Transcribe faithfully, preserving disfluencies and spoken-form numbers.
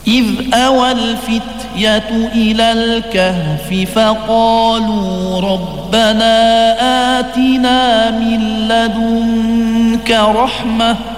إذ أوى الفتية إلى الكهف فقالوا ربنا آتنا من لدنك رحمة